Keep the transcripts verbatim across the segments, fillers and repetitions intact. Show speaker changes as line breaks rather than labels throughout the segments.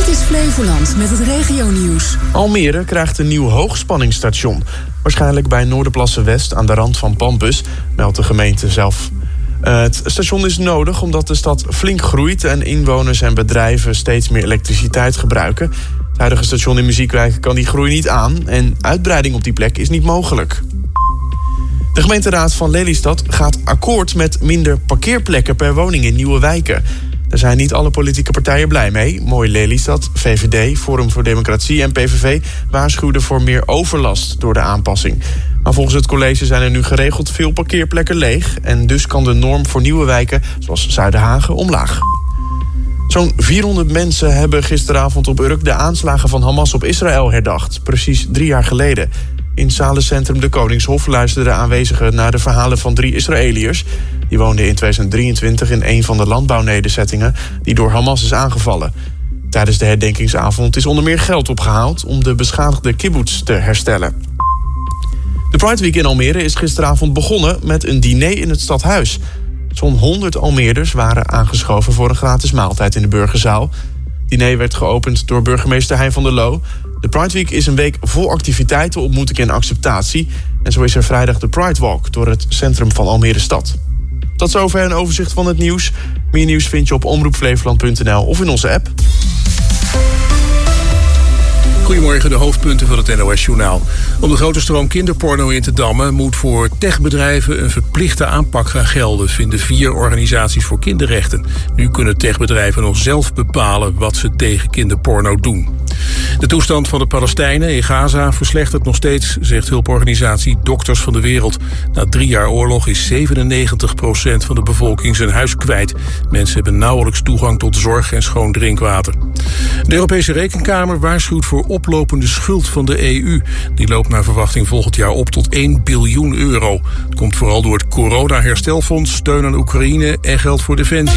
Dit is Flevoland met het regionieuws.
Almere krijgt een nieuw hoogspanningsstation. Waarschijnlijk bij Noorderplassen West aan de rand van Pampus, meldt de gemeente zelf. Uh, het station is nodig omdat de stad flink groeit en inwoners en bedrijven steeds meer elektriciteit gebruiken. Het huidige station in Muziekwijk kan die groei niet aan en uitbreiding op die plek is niet mogelijk. De gemeenteraad van Lelystad gaat akkoord met minder parkeerplekken per woning in nieuwe wijken. Daar zijn niet alle politieke partijen blij mee. Mooi Lelystad, V V D, Forum voor Democratie en P V V waarschuwden voor meer overlast door de aanpassing. Maar volgens het college zijn er nu geregeld veel parkeerplekken leeg en dus kan de norm voor nieuwe wijken, zoals Zuiderhagen, omlaag. Zo'n vierhonderd mensen hebben gisteravond op Urk de aanslagen van Hamas op Israël herdacht. Precies drie jaar geleden. In het zalencentrum De Koningshof luisterden aanwezigen naar de verhalen van drie Israëliërs. Die woonden in tweeduizend drieëntwintig in een van de landbouwnederzettingen die door Hamas is aangevallen. Tijdens de herdenkingsavond is onder meer geld opgehaald om de beschadigde kibbutz te herstellen. De Pride Week in Almere is gisteravond begonnen met een diner in het stadhuis. Zo'n honderd Almeerders waren aangeschoven voor een gratis maaltijd in de Burgerzaal. Het diner werd geopend door burgemeester Hein van der Loo. De Pride Week is een week vol activiteiten, ontmoeting en acceptatie. En zo is er vrijdag de Pride Walk door het centrum van Almere stad. Tot zover een overzicht van het nieuws. Meer nieuws vind je op omroep flevoland punt n l of in onze app.
Goedemorgen, de hoofdpunten van het N O S-journaal. Om de grote stroom kinderporno in te dammen moet voor techbedrijven een verplichte aanpak gaan gelden, vinden vier organisaties voor kinderrechten. Nu kunnen techbedrijven nog zelf bepalen wat ze tegen kinderporno doen. De toestand van de Palestijnen in Gaza verslechtert nog steeds, zegt hulporganisatie Dokters van de Wereld. Na drie jaar oorlog is zevenennegentig procent van de bevolking zijn huis kwijt. Mensen hebben nauwelijks toegang tot zorg en schoon drinkwater. De Europese Rekenkamer waarschuwt voor oplopende schuld van de E U. Die loopt naar verwachting volgend jaar op tot één biljoen euro. Het komt vooral door het corona-herstelfonds, steun aan Oekraïne en geld voor defensie.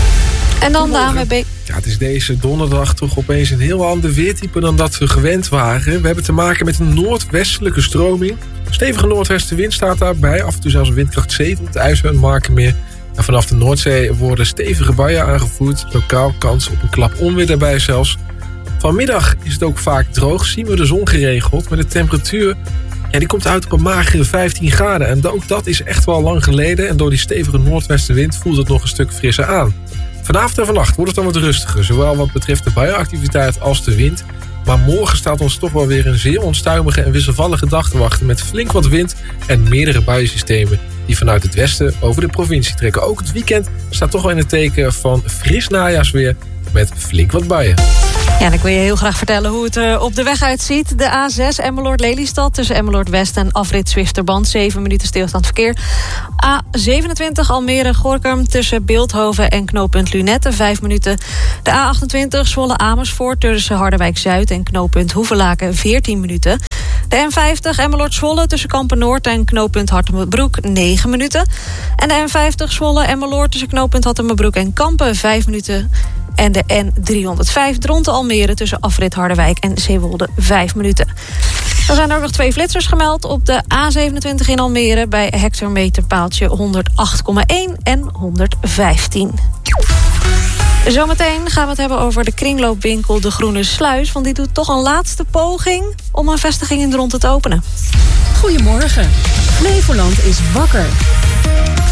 En dan de A N W B.
Ja, het is deze donderdag toch opeens een heel ander weertype dan dat we gewend waren. We hebben te maken met een noordwestelijke stroming. Stevige noordwestenwind staat daarbij. Af en toe zelfs windkracht zeven op de IJssel en Markermeer. En vanaf de Noordzee worden stevige buien aangevoerd. Lokaal kans op een klap onweer daarbij zelfs. Vanmiddag is het ook vaak droog. Zien we de zon geregeld. Maar de temperatuur ja, die komt uit op een magere vijftien graden. En ook dat is echt wel lang geleden. En door die stevige noordwestenwind voelt het nog een stuk frisser aan. Vanavond en vannacht wordt het dan wat rustiger. Zowel wat betreft de buienactiviteit als de wind. Maar morgen staat ons toch wel weer een zeer onstuimige en wisselvallige dag te wachten. Met flink wat wind en meerdere buiensystemen die vanuit het westen over de provincie trekken. Ook het weekend staat toch wel in het teken van fris najaarsweer met flink wat buien.
Ja, en ik wil je heel graag vertellen hoe het er op de weg uitziet. De A zes Emmeloord-Lelystad tussen Emmeloord-West en afrit Zwifterband. zeven minuten stilstaand verkeer. A zevenentwintig Almere-Gorinchem tussen Beeldhoven en knooppunt Lunette. vijf minuten. De A achtentwintig Zwolle-Amersfoort tussen Harderwijk-Zuid en knooppunt Hoevelaken. veertien minuten. De N vijftig Emmeloord-Zwolle tussen Kampen-Noord en knooppunt Hartenbroek. negen minuten. En de N vijftig Zwolle-Emmeloord tussen knooppunt Hartenbroek en Kampen. vijf minuten. En de N driehonderdvijf Dronten-Almere tussen afrit Harderwijk en Zeewolde vijf minuten. Er zijn ook nog twee flitsers gemeld op de A zevenentwintig in Almere bij hectometerpaaltje honderdacht komma één en honderdvijftien. Zometeen gaan we het hebben over de kringloopwinkel De Groene Sluis, want die doet toch een laatste poging om een vestiging in Dronten te openen.
Goedemorgen. Flevoland is wakker.